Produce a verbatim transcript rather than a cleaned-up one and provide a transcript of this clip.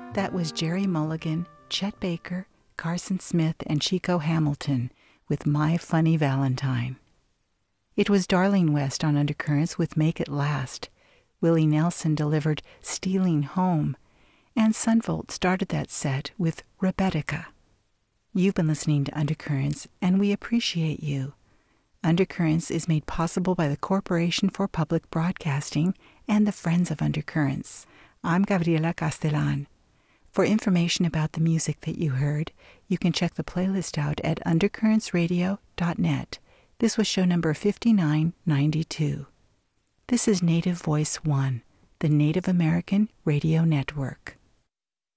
That was Jerry Mulligan, Chet Baker, Carson Smith, and Chico Hamilton with My Funny Valentine. It was Darlene West on Undercurrents with Make It Last. Willie Nelson delivered Stealing Home, and Sunvolt started that set with Rebecca. You've been listening to Undercurrents, and we appreciate you. Undercurrents is made possible by the Corporation for Public Broadcasting and the Friends of Undercurrents. I'm Gabriela Castellan. For information about the music that you heard, you can check the playlist out at undercurrents radio dot net. This was show number fifty-nine ninety-two. This is Native Voice One, the Native American Radio Network.